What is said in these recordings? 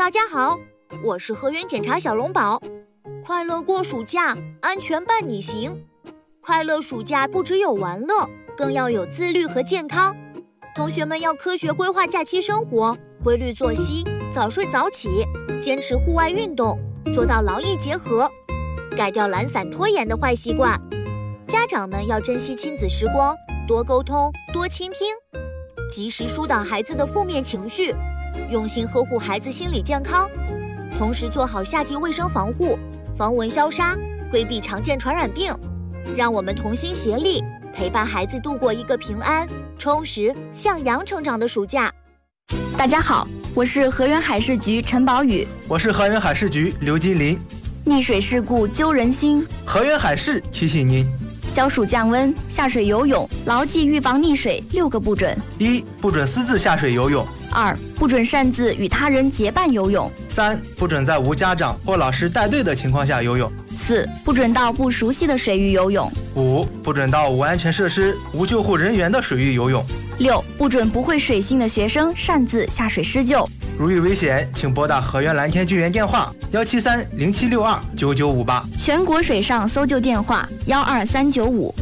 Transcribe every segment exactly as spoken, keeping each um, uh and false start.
大家好，我是河源检察小龙宝。快乐过暑假，安全伴你行。快乐暑假不只有玩乐，更要有自律和健康。同学们要科学规划假期生活，规律作息，早睡早起，坚持户外运动，做到劳逸结合，改掉懒散拖延的坏习惯。家长们要珍惜亲子时光，多沟通，多倾听，及时疏导孩子的负面情绪，用心呵护孩子心理健康，同时做好夏季卫生防护，防蚊消杀，规避常见传染病。让我们同心协力，陪伴孩子度过一个平安、充实、向阳成长的暑假。 大家好，我是河源海事局陈宝宇。 我是河源海事局刘金林。 溺水事故揪人心， 河源海事提醒您： 消暑降温，下水游泳，牢记预防溺水六个不准： 一、不准私自下水游泳； 二、不准擅自与他人结伴游泳； 三、不准在无家长或老师带队的情况下游泳； 四、不准到不熟悉的水域游泳； 五、不准到无安全设施、无救护人员的水域游泳； 六、不准不会水性的学生擅自下水施救。 如遇危险，请拨打河源蓝天救援电话幺七三零七六二九九五八， 全国水上搜救电话幺二三九五。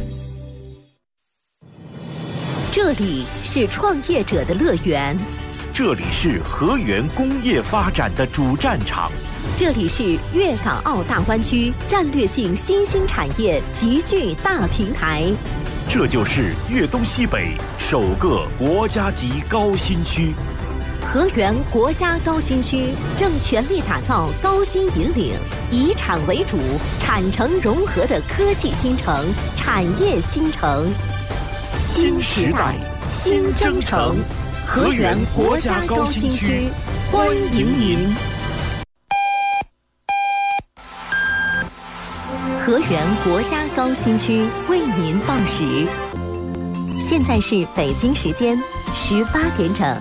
这里是创业者的乐园， 这里是河源工业发展的主战场， 这里是粤港澳大湾区战略性新兴产业集聚大平台， 这就是粤东西北首个国家级高新区。 河源国家高新区正全力打造高新引领、以产为主、产城融合的科技新城、产业新城。 新时代，新征程，河源国家高新区，欢迎您。 河源国家高新区为您报时，现在是北京时间十八点整。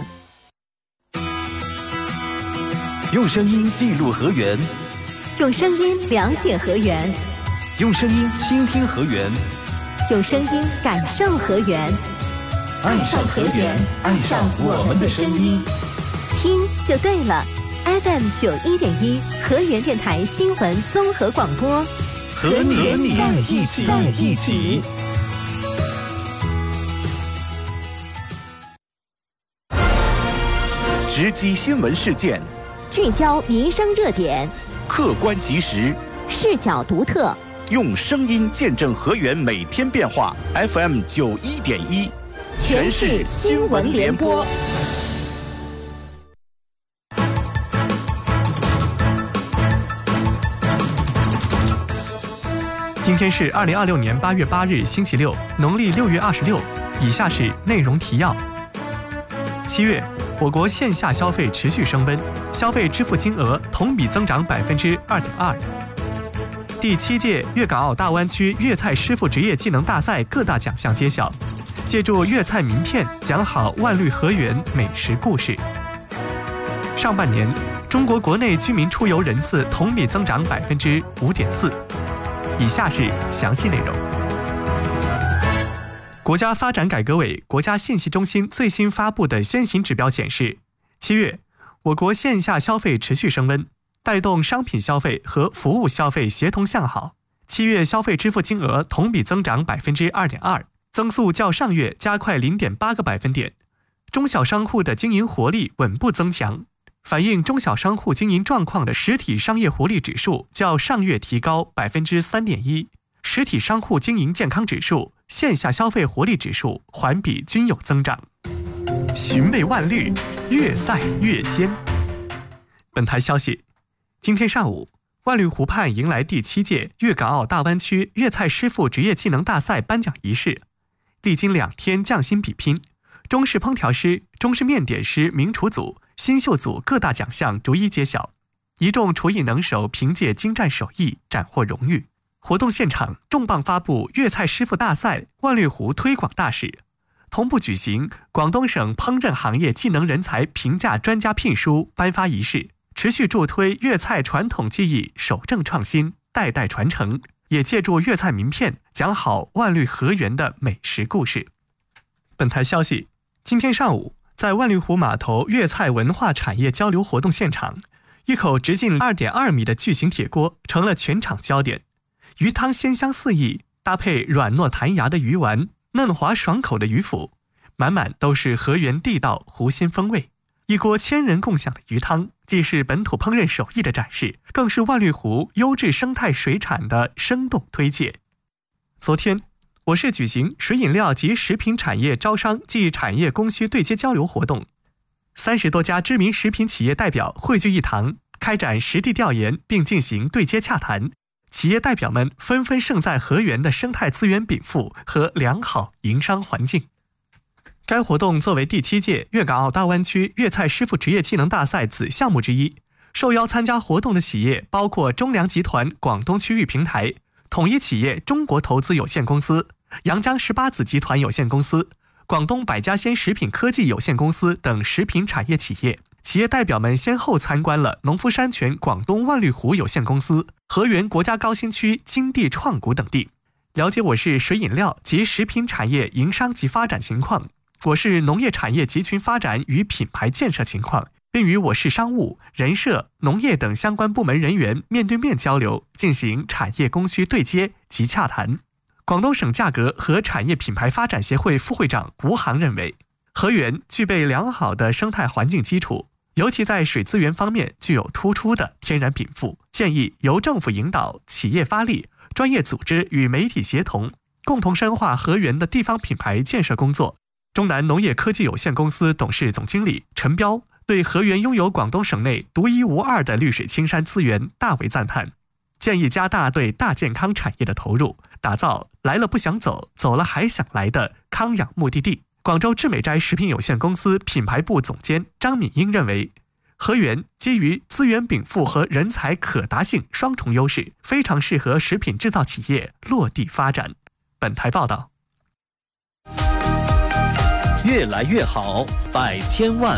用声音记录河源， 用声音了解河源， 用声音倾听河源， 用声音感受河源。 爱上河源，爱上我们的声音， 听就对了。F M 九一点一，河源电台新闻综合广播， 和你在一起，在一起。直击新闻事件， 聚焦民生热点， 客观及时， 视角独特， 用声音见证河源每天变化。F M 九一点一，全市新闻联播。 今天是二零二六年八月八日，星期六，农历六月二十六。以下是内容提要：七月，我国线下消费持续升温，消费支付金额同比增长百分之二点二。第七届粤港澳大湾区粤菜师傅职业技能大赛各大奖项揭晓，借助粤菜名片讲好万绿河源美食故事。上半年，中国国内居民出游人次同比增长百分之五点四。以下是详细内容。国家发展改革委、国家信息中心最新发布的先行指标显示，七月，我国线下消费持续升温，带动商品消费和服务消费协同向好。七月消费支付金额同比增长百分之二点二，增速较上月加快零点八个百分点。中小商户的经营活力稳步增强，反映中小商户经营状况的实体商业活力指数较上月提高百分之三点一，实体商户经营健康指数、线下消费活力指数环比均有增长。寻味万绿，越赛越鲜。本台消息，今天上午，万绿湖畔迎来第七届粤港澳大湾区粤菜师傅职业技能大赛颁奖仪式。历经两天匠心比拼，中式烹调师、中式面点师名厨组、新秀组各大奖项逐一揭晓，一众厨艺能手凭借精湛手艺斩获荣誉。活动现场重磅发布粤菜师傅大赛万绿湖推广大使，同步举行广东省烹饪行业技能人才评价专家聘书颁发仪式，持续助推粤菜传统技艺守正创新，代代传承，也借助粤菜名片讲好万绿河源的美食故事。本台消息，今天上午，在万绿湖码头粤菜文化产业交流活动现场， 一口直径 二点二米的巨型铁锅成了全场焦点，鱼汤鲜香四溢，搭配软糯弹牙的鱼丸、嫩滑爽口的鱼腐，满满都是河源地道湖心风味。一锅千人共享的鱼汤，既是本土烹饪手艺的展示，更是万绿湖优质生态水产的生动推介。昨天，我市举行水饮料及食品产业招商暨产业供需对接交流活动，三十多家知名食品企业代表汇聚一堂，开展实地调研并进行对接洽谈。企业代表们纷纷盛赞河源的生态资源禀赋和良好营商环境。该活动作为第七届粤港澳大湾区粤菜师傅职业技能大赛子项目之一，受邀参加活动的企业包括中粮集团广东区域平台、统一企业中国投资有限公司、阳江十八子集团有限公司、广东百家鲜食品科技有限公司等食品产业企业。企业代表们先后参观了农夫山泉广东万绿湖有限公司、河源国家高新区金地创谷等地，了解我市水饮料及食品产业营商及发展情况，我市农业产业集群发展与品牌建设情况，并与我市商务、人社、农业等相关部门人员面对面交流，进行产业供需对接及洽谈。广东省价格和产业品牌发展协会副会长吴航认为，河源具备良好的生态环境基础，尤其在水资源方面具有突出的天然禀赋，建议由政府引导、企业发力、专业组织与媒体协同，共同深化河源的地方品牌建设工作。中南农业科技有限公司董事总经理陈彪对河源拥有广东省内独一无二的绿水青山资源大为赞叹，建议加大对大健康产业的投入，打造来了不想走，走了还想来的康养目的地。广州智美斋食品有限公司品牌部总监张敏英认为，河源基于资源禀赋和人才可达性双重优势，非常适合食品制造企业落地发展。本台报道。 越来越好，百千万。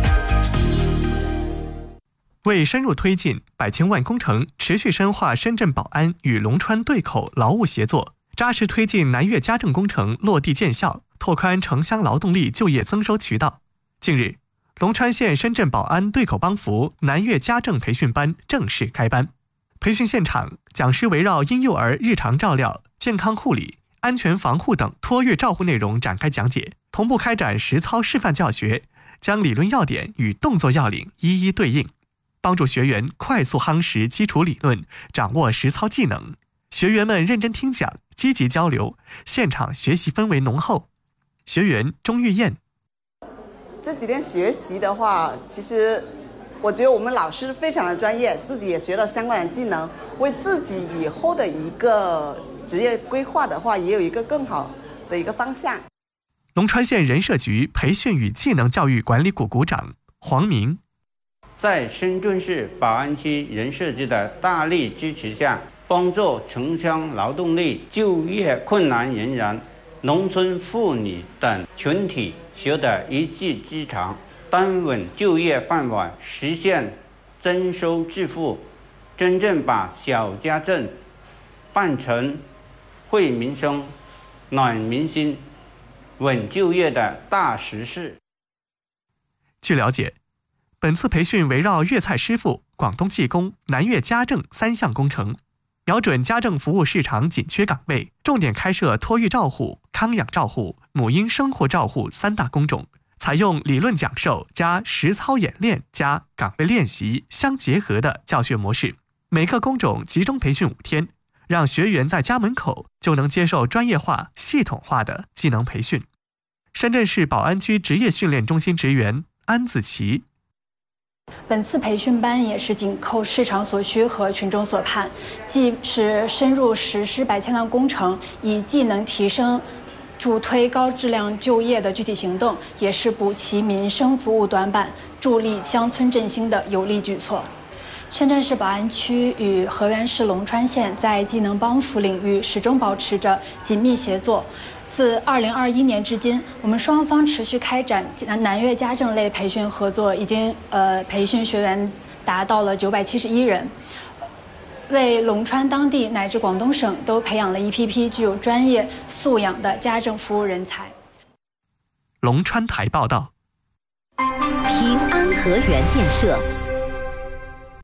为深入推进百千万工程，持续深化深圳宝安与龙川对口劳务协作，扎实推进南粤家政工程落地见效，拓宽城乡劳动力就业增收渠道。近日，龙川县深圳宝安对口帮扶南粤家政培训班正式开班。培训现场，讲师围绕婴幼儿日常照料、健康护理、安全防护等托育照护内容展开讲解，同步开展实操示范教学，将理论要点与动作要领一一对应，帮助学员快速夯实基础理论，掌握实操技能。学员们认真听讲，积极交流，现场学习氛围浓厚。学员钟玉燕： 这几天学习的话，其实我觉得我们老师非常的专业，自己也学了相关的技能，为自己以后的一个职业规划的话，也有一个更好的一个方向。 龙川县人社局培训与技能教育管理股股长黄明： 在深圳市宝安区人社局的大力支持下，帮助城乡劳动力、就业困难人员、农村妇女等群体学得一技之长，端稳就业饭碗，实现增收致富，真正把小家政办成惠民生、暖民心、稳就业的大实事。 据了解，本次培训围绕粤菜师傅、广东技工、南粤家政三项工程，瞄准家政服务市场紧缺岗位，重点开设托育照护、康养照护、母婴生活照护三大工种，采用理论讲授加实操演练加岗位练习相结合的教学模式，每个工种集中培训五天，让学员在家门口就能接受专业化、系统化的技能培训。深圳市宝安区职业训练中心职员安子琪： 本次培训班也是紧扣市场所需和群众所盼，既是深入实施百千万工程，以技能提升助推高质量就业的具体行动，也是补齐民生服务短板、助力乡村振兴的有力举措。深圳市宝安区与河源市龙川县在技能帮扶领域始终保持着紧密协作。自二零二一年至今，我们双方持续开展南粤家政类培训合作，已经呃培训学员达到了九百七十一人，为龙川当地乃至广东省都培养了一批批具有专业素养的家政服务人才。 龙川台报道。 平安河源建设。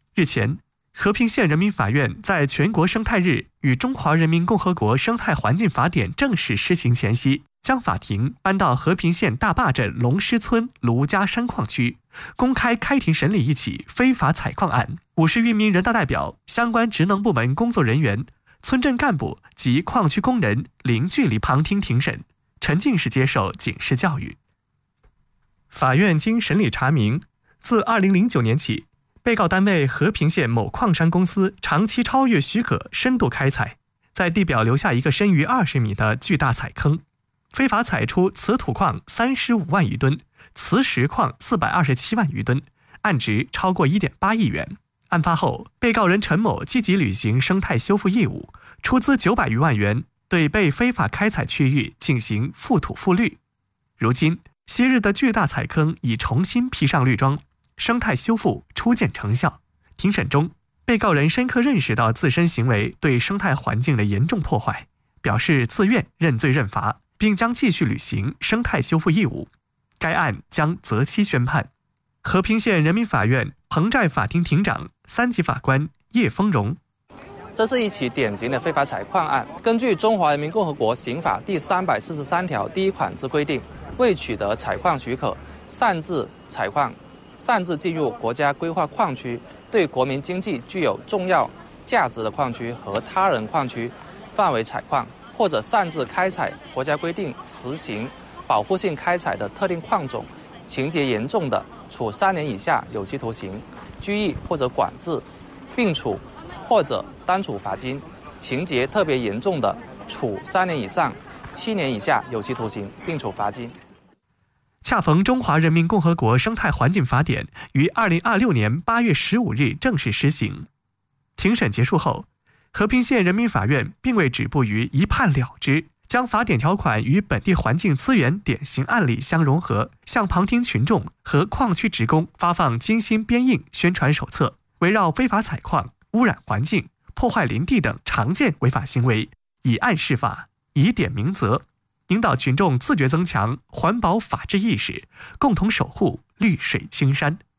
日前，和平县人民法院在全国生态日与中华人民共和国生态环境法典正式施行前夕，将法庭搬到和平县大坝镇龙狮村卢家山矿区，公开开庭审理一起非法采矿案。五十余名人大代表、相关职能部门工作人员、村镇干部及矿区工人零距离旁听庭审，沉浸式接受警示教育。法院经审理查明，自二零零九年起，被告单位和平县某矿山公司长期超越许可深度开采，在地表留下一个深于二十米的巨大采坑，非法采出瓷土矿三十五万余吨，磁石矿四百二十七万余吨，案值超过 一点八亿元。案发后，被告人陈某积极履行生态修复义务，出资九百余万元对被非法开采区域进行覆土覆绿。如今，昔日的巨大采坑已重新披上绿装，生态修复初见成效。庭审中，被告人深刻认识到自身行为对生态环境的严重破坏，表示自愿认罪认罚，并将继续履行生态修复义务。该案将择期宣判。和平县人民法院彭寨法庭庭长、三级法官叶丰荣。 这是一起典型的非法采矿案。根据《中华人民共和国刑法》第三百四十三条第一款之规定，未取得采矿许可，擅自采矿、擅自进入国家规划矿区、对国民经济具有重要价值的矿区和他人矿区范围采矿，或者擅自开采国家规定实行保护性开采的特定矿种，情节严重的，处三年以下有期徒刑、拘役或者管制，并处或者单处罚金；情节特别严重的，处三年以上七年以下有期徒刑，并处罚金。 恰逢中华人民共和国生态环境法典于二零二六年八月十五日正式施行。庭审结束后，和平县人民法院并未止步于一判了之，将法典条款与本地环境资源典型案例相融合，向旁听群众和矿区职工发放精心编印宣传手册，围绕非法采矿、污染环境、破坏林地等常见违法行为，以案释法，以点明责，引导群众自觉增强环保法治意识，共同守护绿水青山。